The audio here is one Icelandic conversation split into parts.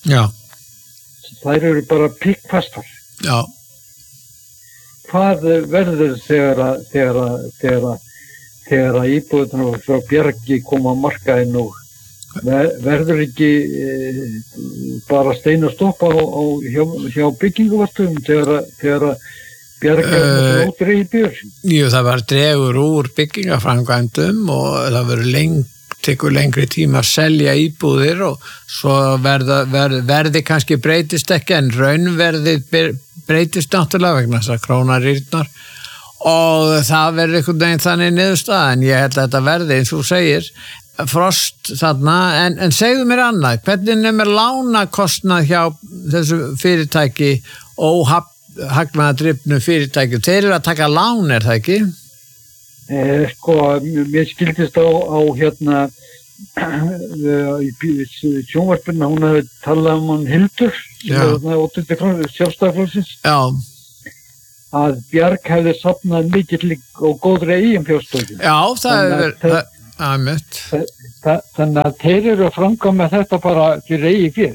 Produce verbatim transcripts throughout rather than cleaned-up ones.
Já. Þær eru bara pikkfastar. Já. Hvað verður þegar að, þegar að, þegar að, þegar að íbúðunar frá Bjargi koma á markaðinn og ver, verður ekki e, bara stein og stoppa á, á, hjá, hjá bygginguvartum þegar að, þegar að Bjarga er uh, ótreyði björn? Jú, það var dregur úr byggingaframkvæmdum og það verður lengt tekur lengri tíma að selja íbúðir og svo verða, verð, verði kannski breytist ekki en raunverðið breytist náttúrulega vegna þess að krónar rýrnar og það verður einhvern veginn þannig niðurstaða en ég held að þetta verði eins og segir frost þarna en, en segðu mér annað, hvernig er með lánakostnað hjá þessu fyrirtæki og hagnaðardrifnu fyrirtæki, þeir eru að taka lán er það ekki? Eh, sko, mér skildist á, á hérna í sjónvarpinu, hún hefði talað um hann Hildur, sjálfstæðarflokksins, að Bjarg hefði safnað mikill og góðri eigin fjárstofnum. Já, það er aðmött. Þannig að þeir eru að framkvæma þetta bara fyrir eigin fjár.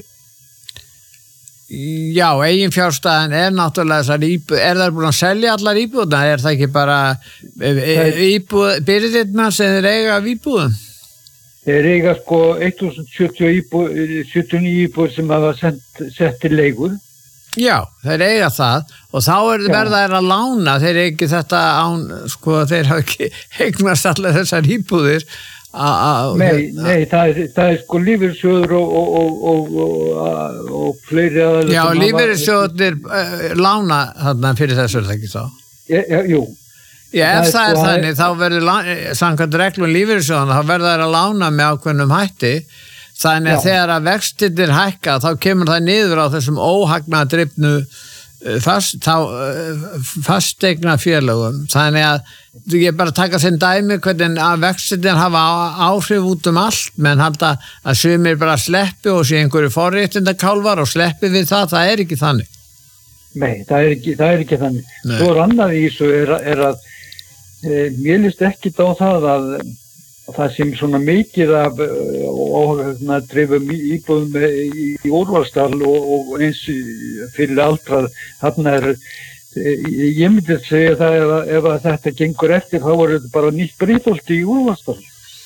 Já, eigin fjárstæðan er náttúrulega þessar íbúð, er það búin að selja allar íbúðna, er það ekki bara íbúð, byrðirna sem þeir eiga af íbúðum? Þeir eiga sko þúsund sjötíu og níu íbúður sem hafa sett, sett til leigur. Já, þeir eiga það og þá er verða þeir að lána, þeir eiga ekki þetta án, sko þeir hafa ekki eignast allar þessar íbúðir. A, a, nei, nei, það er, það er sko lífeyrissjóður og, og, og, og, og fleiri aðeins. Já, lífeyrissjóðir uh, lána þarna fyrir þessu er það ekki þá? Já, já, jú. Já, ef það, það er sko þannig, er... þá verður, samkvæmt reglum lífeyrissjóðana, þá verður þær að lána með ákveðnum hætti, þannig að já. Þegar að vextirnir hækka, þá kemur það niður á þessum óhagnaðardrifnu fast, fastegna félögum, þannig að ég bara taka sinn dæmi hvernig að vextirnir hafa áhrif út um allt, menn halda að sumir bara sleppi og sé einhverju forréttindakálfar og sleppi við það, það er ekki þannig. Nei, það er ekki, það er ekki þannig. Nei. Svo er annað í þessu er, er að e, mér líst ekkit á það að, að það sem svona mikið af og dreifum íbúðum í, í Úrvalsdal og, og eins fyrir aldrað, þarna er ég myndi að segja það ef, ef að þetta gengur eftir þá voru þetta bara nýtt Breiðholti í Úrvalsdal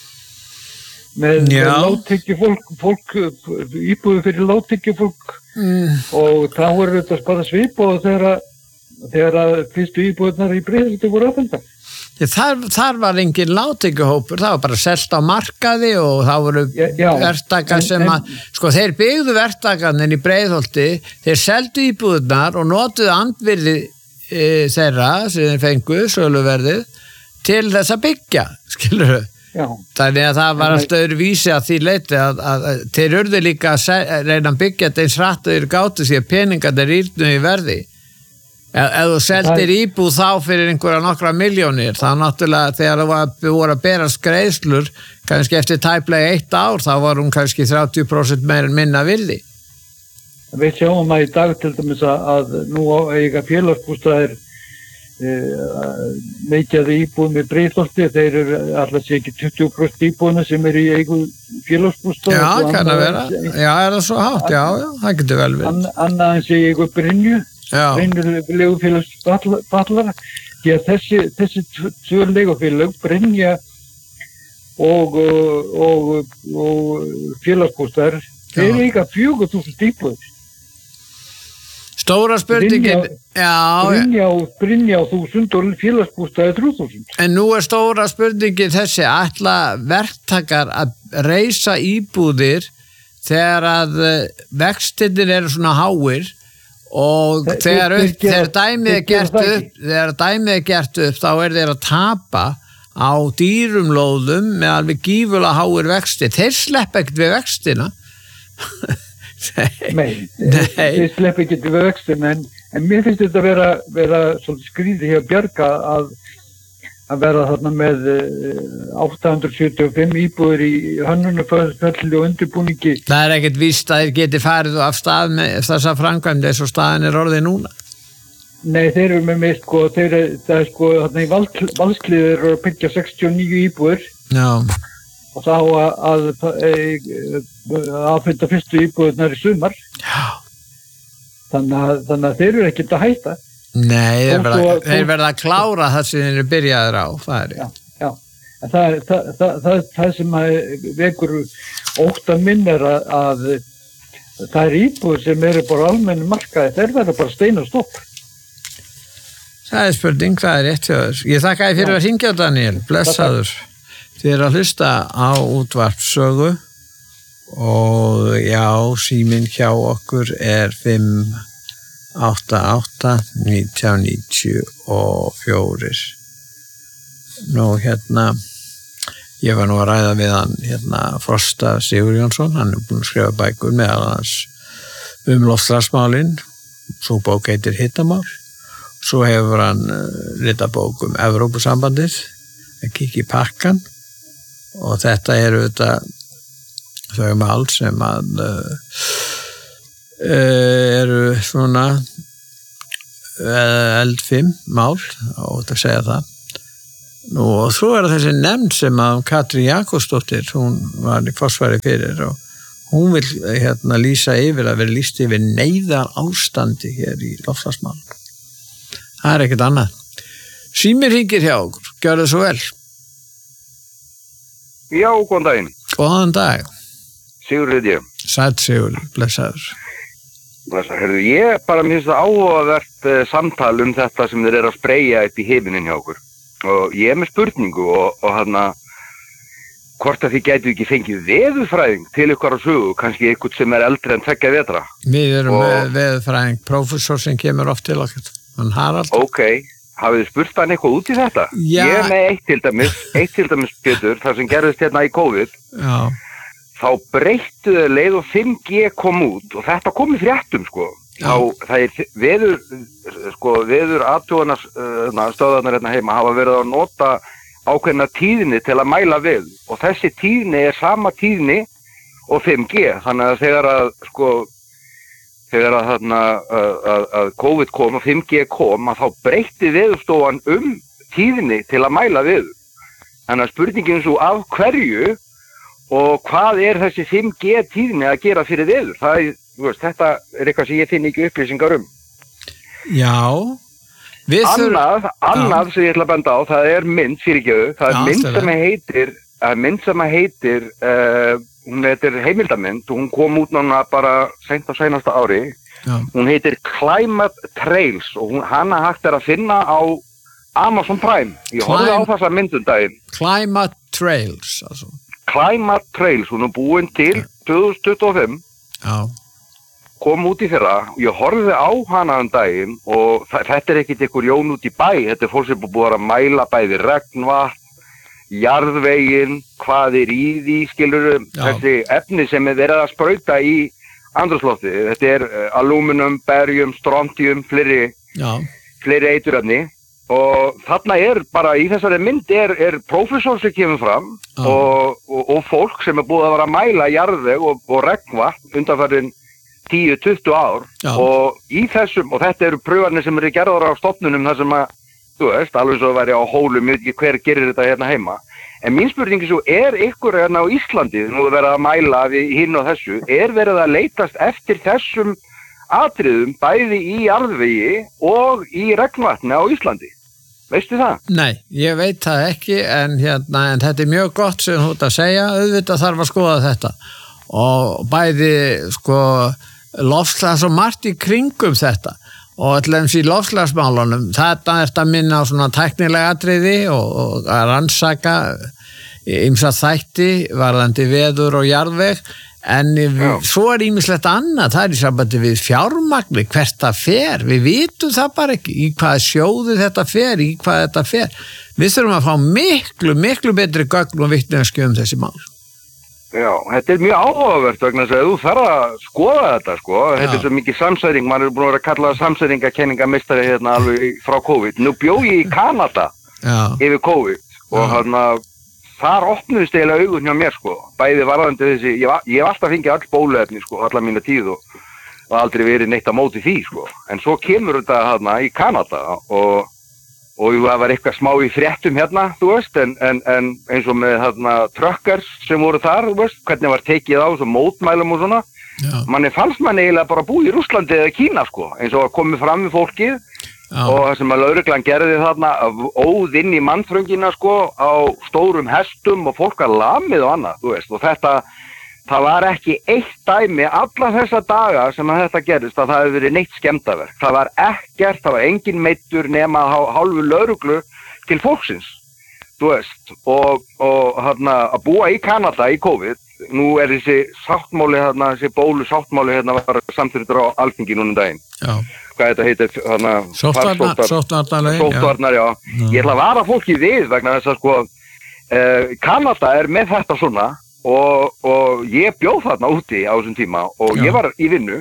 með, með lágtekjufólk fólk, íbúðu fyrir lágtekjufólk mm. og þá voru þetta bara svipað þegar, þegar fyrstu íbúðunar í Breiðholti voru afhendar. Þar, þar var engin lágtekjuhópur, það var bara selt á markaði og það voru verktakar sem að, sko þeir byggðu verktakarnir í Breiðholti, þeir seldu íbúðunar og notuðu andvirði e, þeirra sem þeir fengu, söluverðið, til þess að byggja, skilur þau? Já. Þannig að það var alltaf öðru vísi að því leiti að, að, að þeir urðu líka að reyna að byggja þetta eins hratt að þeir gátu því að peningarnir rýrnu í verði. Ef þú seldir íbúð þá fyrir einhverja nokkra miljónir, þá náttúrulega þegar það voru að berast greiðslur, kannski eftir tæplega eitt ár, þá var hún kannski þrjátíu prósent meira en minna virði. Við sjáum að í dag til dæmis að nú eiga félagsbústaðir e, meikjaði íbúð með Breiðholti, þeir eru alltaf sé ekki tuttugu prósent íbúðina sem eru í eigu félagsbústað. Já, kann að vera. Já, er það svo hátt? Já, já, það getur vel verið. An, annað en sé eigu Brynju. Brynju legufélagsballara því að þessi, þessi tvö legufélag Brynja og, og, og félagsbústaðar þeir eiga fjögur þúsund íbúðir. Stóra spurningin Brynja og Brynja og þúsund og félagsbústaðar þrjú þúsund. En nú er stóra spurningin þessi, ætla verktakar að reisa íbúðir þegar að vextirnir eru svona háir og þegar, upp, þegar dæmið er gert upp þegar dæmið er gert upp þá er þeir að tapa á dýrum lóðum með alveg gífulega háir vexti, þeir slepp ekkert við vextina. Nei, þeir slepp ekkert við vextina en, en mér finnst þetta að vera, vera svolítið skrýði hjá Bjarga að að vera þarna með átta hundruð sjötíu og fimm íbúðir í hönnunarferli og undirbúningi. Það er ekkert víst að þeir geti farið af stað með þessa framkvæmd eins og staðan er orðið núna. Nei, þeir eru með mig sko, þeir, það er sko þarna í Val, Valsklíð eru að byggja sextíu og níu íbúðir. Já. og þá að aðfynda fyrstu íbúðirnar í sumar. Já. Þannig að, þannig að þeir eru ekkert að hætta. Nei, þeir verða, þeir verða að klára það sem þeir eru byrjaðir á. Það er já, já. En það, það, það, það, það sem vekur óttan minn er að, að það er íbúðir sem eru bara almennu markaði, þeir verða bara stein og stopp. Það er spurning, það er rétt hjá þér. Ég þakka þér fyrir já. Að hringja, Daniel. Blessaður. Þið eru að hlusta á útvarpssögu og já, síminn hjá okkur er fimm átta átta nítján níutíu og fjögur. Nú hérna, ég var nú að ræða við hann hérna Frosta Sigurjónsson, hann er búinn að skrifa bækur meðal hans um loftslagsmálin, svo bók heitir Hittamál, svo hefur hann ritað bók um Evrópusambandið, að kíkja í pakkan. Og þetta eru þetta þau mál sem að uh, eru svona uh, eldfimm mál og þetta segja það. Nú, og svo er þessi nefnd sem að Katrín Jakobsdóttir, hún var í forsvari fyrir og hún vil hérna lýsa yfir að vera lýst yfir neyðar ástandi hér í loftslagsmálum. Það er ekkert annað. Símir hringir hjá okkur, gjör það svo vel. Já, góðan daginn. Góðan dag. Sigurður heiti ég. Sæll Sigurður, blessaður. Blessaður, heyrðu, ég bara mér finnst það áhugavert uh, samtal um þetta sem þeir eru að spreyja upp í himinin hjá okkur. Og ég er með spurningu og, og hérna, hvort að þið gætu ekki fengið veðurfræðing til ykkar á sögu, kannski eitthvað sem er eldri en tveggja vetra. Við erum og... með veðurfræðing, prófessor sem kemur oft til okkur, hann Harald. Ok. Hafið þið spurt hann eitthvað út í þetta? Já. Ég er með eitt til dæmis, eitt til dæmis Pétur, það sem gerðist hérna í COVID. Já. Þá breyttuðu leið og fimm G kom út og þetta kom í fréttum, sko. Já. Þá, það er veður, sko, veður athugunar uh, stöðarnar hérna heima hafa verið að nota ákveðna tíðni til að mæla við og þessi tíðni er sama tíðni og fimm G. Þannig að þegar að, sko, þegar að, þarna, að, að COVID kom og fimm G kom að þá breytti veðurstofan um tíðni til að mæla veður. Þannig að spurningin svo af hverju og hvað er þessi fimm G tíðni að gera fyrir veður? Það er, þú veist, þetta er eitthvað sem ég finn ekki upplýsingar um. Já. Við annað, annað sem ég ætla að benda á, það er mynd fyrirgefðu, það er Já, mynd sem heitir, mynd sem heitir uh, hún heitir heimildamynd og hún kom út núna bara seint á seinasta ári. Já. Hún heitir Climate Trails og hún, hana hægt er að finna á Amazon Prime. Ég horfði á þessa myndundaginn. Climate Trails, altså. Climate Trails, hún er búin til tvö þúsund tuttugu og fimm. Já. Kom út í fyrra og ég horfði á hana um daginn og þetta er ekkert einhver Jón út í bæ, þetta er fólk sem er búið að mæla bæði regnvatn, jarðveginn, hvað er í því, skilur þessi efni sem er verið að sprauta í andrúmsloftið. Þetta er uh, alúminum, barium, strontium, fleiri, fleiri eiturefni og þarna er bara í þessari mynd er, er prófessor sem kemur fram og, og, og fólk sem er búið að vera að mæla jarðveg og, og regnvatn undanfarin tíu til tuttugu ár. Já. Og í þessum, og þetta eru pröfarnir sem eru gerðar á stofnunum þar sem að þú veist, alveg svo væri á hólum, ekki hver gerir þetta hérna heima. En mín spurningi svo, er ykkur hérna á Íslandi, nú er verið að mæla við hinn og þessu, er verið að leitast eftir þessum atriðum bæði í jarðvegi og í regnvatni á Íslandi? Veistu það? Nei, ég veit það ekki, en, hérna, en þetta er mjög gott sem þú ert að segja, auðvitað þarf að skoða þetta. Og bæði, sko, loftslags og margt í kringum þetta. Og allins í loftslagsmálunum, þetta er að minna á svona tæknilega atriði og, og að rannsaka ýmsa þætti varðandi veður og jarðveg, en við, svo er ýmislegt annað, það er í sambandi við fjármagni, hvert það fer, við vitum það bara ekki, í hvað sjóðu þetta fer, í hvað þetta fer. Við þurfum að fá miklu, miklu betri gögn og vitneskju um þessi mál. Já, þetta er mjög áhugavert vegna þess að þú þarf að skoða þetta, sko. Þetta er svo mikið samsæring, maður er búin að vera að kalla samsæringakenningamistari hérna alveg frá COVID. Nú bjó ég í Kanada Já. Yfir COVID og hérna þar opnuðist eiginlega augun hjá mér, sko. Bæði varðandi þessi, ég, ég hef alltaf fengið all bóluefni, sko, alla mína tíð og, og aldrei verið neitt á móti því, sko. En svo kemur þetta hérna í Kanada og, og það var eitthvað smá í fréttum hérna, þú veist, en, en, en eins og með hérna truckers sem voru þar, þú veist, hvernig var tekið á svo mótmælum og svona. Já. Manni fannst manni eiginlega bara búið í Rússlandi eða Kína, sko, eins og að komið fram við fólkið. Já. Og það sem að lögreglan gerði þarna, óð inn í mannþröngina, sko, á stórum hestum og fólk að lamið og annað, þú veist, og þetta, það var ekki eitt dæmi alla þessa daga sem að þetta gerðist að það hefði verið neitt skemmdarverk. Það var ekkert, það var engin meiddur nema hálfu lögreglu til fólksins, þú veist, og, og hérna að búa í Kanada í COVID, nú er þessi sáttmáli hérna, þessi bólu sáttmáli hérna var samþykktur á Alþingi núna um daginn. Já. Hvað þetta heitir, hérna, sóttvarnar, sóttvarnar, sóttvarnar, já. já. Ég ætla að vara fólki við vegna þess að sko, eh, Kanada er með þetta svona, Og, og ég bjóð þarna úti á þessum tíma og Já. Ég var í vinnu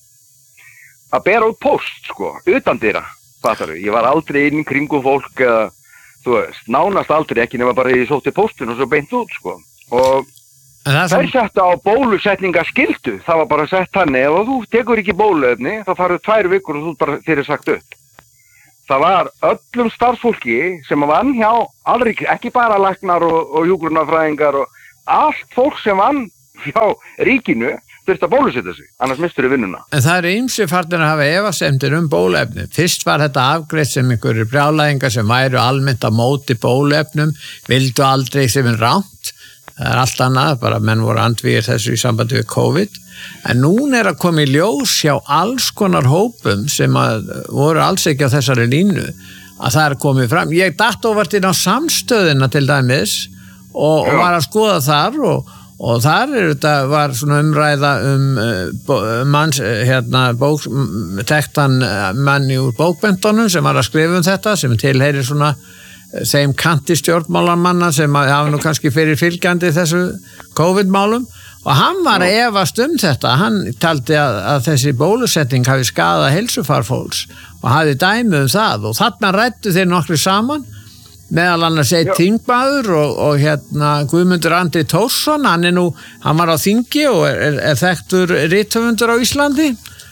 að bera út post sko, utan dyra, fattaru. Ég var aldrei inn kringum fólk eða, þú veist, nánast aldrei ekki nema bara ég sótti postin og svo beint út sko. Og þær setta á bólusetningaskyldu, það var bara sett þannig, ef þú tekur ekki bóluefni, þá farið tvær vikur og þú bara þér er sagt upp. Það var öllum starfsfólki sem vann hjá, aldrei, ekki bara læknar og, og hjúkrunarfræðingar og allt fólk sem vann hjá ríkinu þurfti að bólusetja sig, annars mistur þau vinnuna. En það eru ýmsir farnir að hafa efasemdir um bóluefni. Fyrst var þetta afgreitt sem einhverjir brjálæðingar sem væru almennt á móti bóluefnum, vildu aldrei sem er rámt. Það er allt annað, bara menn voru andvígir þessu í sambandi við COVID. En núna er að koma í ljós hjá alls konar hópum sem að voru alls ekki á þessari línu að það er komið fram. Ég datt óvart inn á samstöðina til dæmis og, og var að skoða þar og, og þar er þetta var svona umræða um uh, manns, hérna, bók, tektan manni úr bókbendunum sem var að skrifa um þetta, sem tilheyrir svona þeim kanti stjórnmálamanna sem hafa nú kannski fyrir fylgjandi þessu COVID-málum og hann var að efast um þetta, hann taldi að, að þessi bólusetning hafi skadað heilsufar fólks og hafi dæmi um það og þarna ræddu þeir nokkri saman meðal annars eitt þingmaður og, og hérna Guðmundur Andri Tórsson, hann er nú, hann var á þingi og er, er þekktur rithöfundur á Íslandi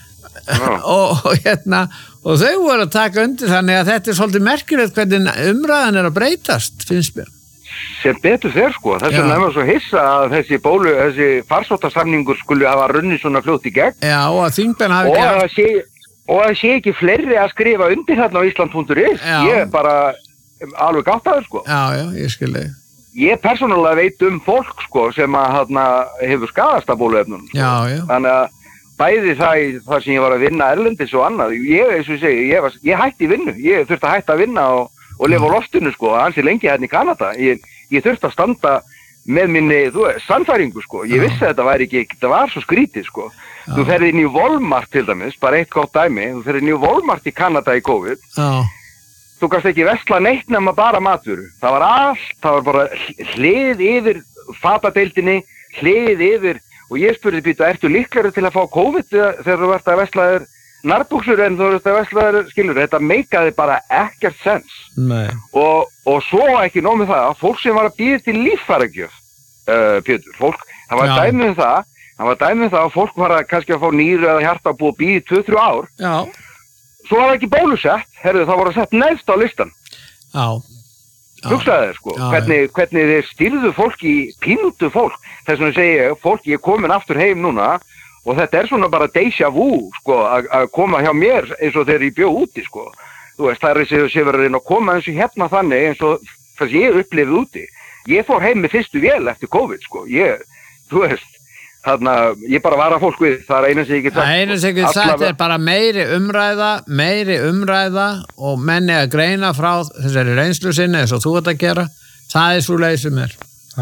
og, og hérna og þau voru að taka undir þannig að þetta er svolítið merkilegt hvernig umræðan er að breytast, finnst mér. Sem betur þeir sko, þess vegna er maður svo hissa að þessi bólu, þessi farsóttasamningur skulle hafa runnið svona fljótt í gegn. Já, og að þingmenn hafi og að sé, og að sé ekki fleiri að skrifa undir þarna á Ísland punktur is, ég er bara alveg gáttaður sko. Já, já, ég skilji. Ég persónulega veit um fólk sko sem að hana, hefur skadast af bóluefnum. Sko. Já, já. Þannig að bæði það, það sem ég var að vinna erlendis og annað, ég, eins og ég segi, ég, var, ég hætti vinnu, ég þurfti að hætta að vinna og, og lifa á loftinu sko, ansi lengi hérna í Kanada, ég, ég þurfti að standa með minni, þú veist, sannfæringu sko, ég vissi að þetta væri ekki, þetta var svo skrítið sko, Já. Þú ferði inn í Walmart til dæmis, bara eitt gott dæmi, þú ferði inn í Walmart í Kanada í COVID, Já. Þú kannst ekki versla neitt nema bara matvöru, það var allt, það var bara hlið yfir fatadeildinni, hlið yfir og ég spurði býta, ertu líklegri til að fá COVID þegar þú ert að versla þér nærbuxur en þú ert að versla þér, skilur, þetta meikaði bara ekkert sens. Nei. Og, og svo ekki nóg með það, fólk sem var að býða til líffæragjöf, uh, Pétur, fólk, það var dæmið um það, það var dæmið um það að fólk var að kannski að fá nýru eða hjarta að búa að býða tvö til þrjú ár. Já. Svo var það ekki bólusett, herðu, það voru að sett neðst á listan. Já. Hugsaði þeir sko, já, hvernig, hvernig þeir stýrðu fólki, píndu fólk, þess vegna segi ég, fólk, ég er komin aftur heim núna og þetta er svona bara déjà vu sko, að koma hjá mér eins og þegar ég bjó úti sko, þú veist, það er þessi sem verður inn að koma eins og hérna þannig eins og þess ég upplifið úti, ég fór heim með fyrstu vél eftir COVID sko, ég, þú veist, þarna, ég bara var að fólk við, það er eina sem ég get sagt. Það eina sem ég get sagt er bara meiri umræða, meiri umræða og menni að greina frá þessari reynslu sinni eins og þú ert að gera, það er svo leið sem er.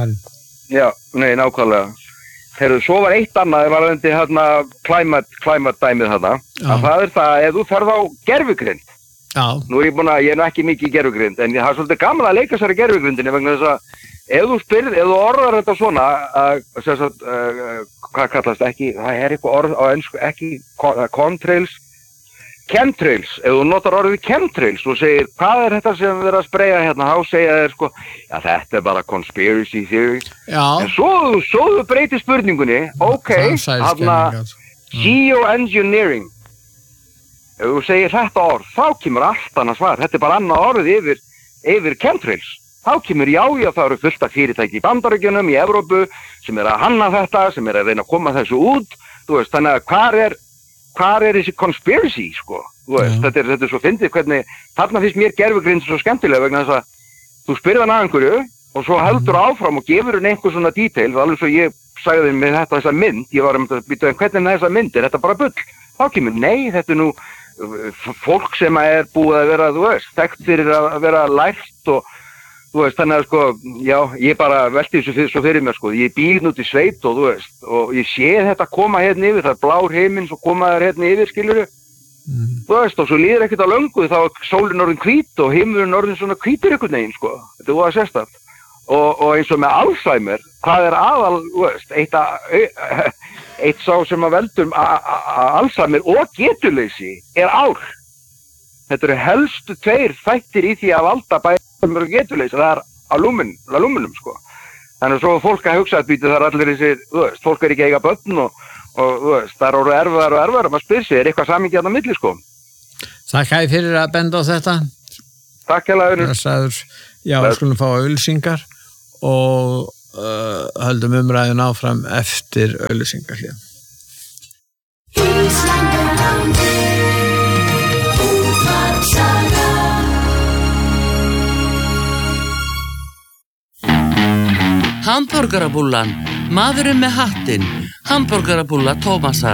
Já, nei, nákvæmlega. Heyrðu, svo var eitt annað, það var endi hérna climate, climate dæmið þarna, að það er það, ef þú ferð á gervigrind, Já. Nú er ég búin að, ég er nú ekki mikið í gervigrind, en það er svolítið gaman að leika sér í gervigrindinni vegna þess að ef þú spyrð, ef þú orðar þetta svona, uh, sem sagt, uh, hvað kallast ekki, það er eitthvað orð á ensku, ekki contrails, chemtrails, ef þú notar orðið chemtrails og segir, hvað er þetta sem við erum að spreyja hérna, þá segja þeir sko, já þetta er bara conspiracy theory, já. En svo, svo þú breytir spurningunni, ok, hérna, geoengineering, ef þú segir þetta orð, þá kemur allt annað svar. Þetta er bara annað orð yfir, yfir chemtrails. Þá kemur já, já, það eru fullt af fyrirtæki í Bandaríkjunum, í Evrópu, sem er að hanna þetta, sem er að reyna að koma þessu út. Þú veist, þannig að hvar er, hvar er þessi conspiracy, sko? Þú veist, þetta er, þetta er svo fyndið hvernig, þarna finnst mér gervigrind svo skemmtilega vegna þess að þú spyrð hann að einhverju og svo heldur áfram og gefur hann einhver svona detail, alveg svo ég sagði með þetta þessa mynd, ég var um að býta hvernig þessa mynd er þetta bara bull? Þá kemur, nei, þetta er nú fólk sem er búið að vera, þú veist, þekkt fyrir að vera lært og þú veist, þannig að sko, já, ég bara velti þessu fyrir, svo fyrir mér sko, ég býð nút í sveit og þú veist, og ég sé þetta koma hérna yfir, það er blár heiminn, svo koma þær hérna yfir, skilurðu, mm. þú veist, og svo líður ekkert á löngu, þá er sólinn orðin hvít og heimurinn orðin svona hvítur einhvern veginn, sko, þetta er voða sérstakt, og, og eins og með Alzheimer, hvað er aðal, þú veist, eitt að, eitt sá sem að veldum Alzheimer og getuleysi er ár, þetta eru helstu tveir þættir í því að valda bæði Alzheimer og getuleysi, það er alúmin, alúminum sko. Þannig að svo fólk að hugsa að býta þar allir þessi, þú veist, fólk er ekki eiga börn og, og þú veist, það eru erfiðar og erfiðar og maður spyr sig, er eitthvað samingi þarna milli sko. Takk hæ fyrir að benda á þetta. Takk hérlega Unnur. Þessaður, já, við skulum fá auglýsingar og uh, höldum umræðun áfram eftir auglýsingar hér. Hamborgarabúllan, maðurinn með hattinn, hamborgarabúlla Tómasar.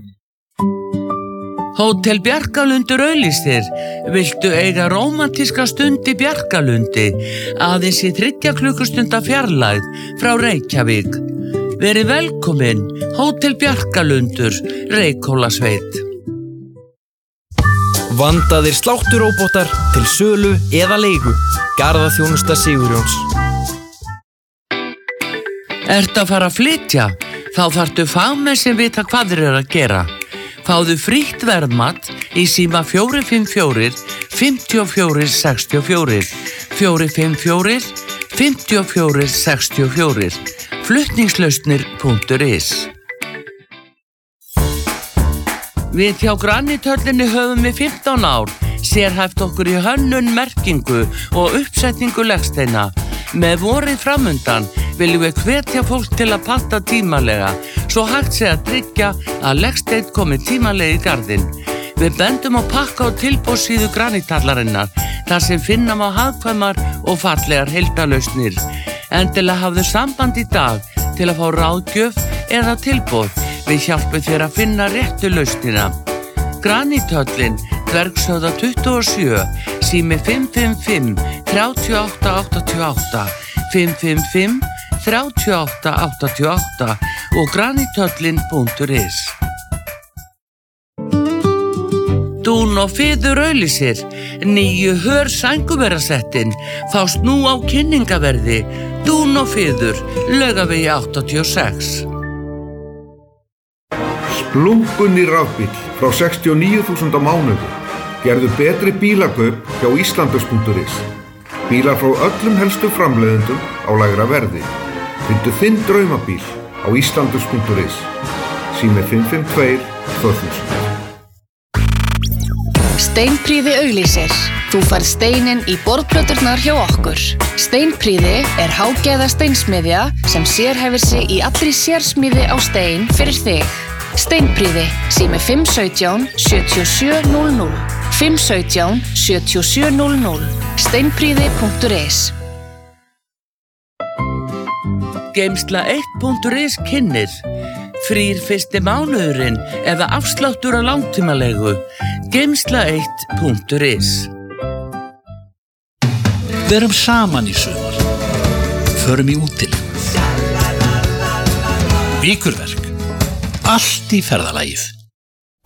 Hótel Bjarkalundur auglýsir, viltu eiga rómantíska stund í Bjarkalundi, aðeins í þriggja klukkustunda fjarlægð frá Reykjavík. Verið velkomin, Hótel Bjarkalundur, Reykhólasveit. Vandaðir slátturóbótar til sölu eða leigu, Garðaþjónusta Sigurjóns. Ertu að fara að flytja? Þá þarftu fagmenn sem vita hvað þeir eru að gera. Fáðu frítt verðmat í síma fjögur fimm fjögur, fimm fjögur sex fjögur, fjögur fimm fjögur, fimm fjögur sex fjögur, flutningslausnir punktur is. Við hjá Granithöllinni höfum við fimmtán ár, sérhæft okkur í hönnun, merkingu og uppsetningu legsteina. Með vorið framundan viljum við hvetja fólk til að panta tímalega, svo hægt sé að tryggja að legsteinn komi tímalega í garðinn. Við bendum á pakka og tilboðssíðu Granithallarinnar, þar sem finna má hagkvæmar og fallegar heildarlausnir. Endilega hafðu samband í dag til að fá ráðgjöf eða tilboð. Við hjálpum þér að finna réttu lausnina. Granithöllin, Dvergshöfða tuttugu og sjö, sími fimm fimm fimm, þrjú átta átta átta, fimm fimm fimm, þrjú átta átta átta og granithöllin punktur is. Dún og Fiður auglýsir, nýju hör sænguverasettin, fást nú á kynningaverði, Dún og Fiður, Laugavegi áttatíu og sex. Splunkunni rafbíll frá sextíu og níu þúsund á mánuði. Gerðu betri bílakaup hjá Íslandus punktur is. Bílar frá öllum helstu framleiðendum á lægra verði. Fyndu þinn draumabíl á Íslandus punktur is. Sími fimm fimm tvö, tvö þúsund. Steinprýði auglýsir. Þú færð steininn í borðplöturnar hjá okkur. Steinprýði er hágæða steinsmiðja sem sérhæfir sig í allri sérsmíði á stein fyrir þig. Steinprýði, sími fimm um sautján, sjötíu og sjö núll núll, fimm um sautján, sjötíu og sjö núll núll, steinprýði punktur is. Geymsla eitt punktur is kynnir, frýr fyrsti mánuðurinn eða afsláttur á langtímalegu, geymsla eitt punktur is. Verum saman í sumar, förum í útilegu, vikurverk, allt í ferðalagið.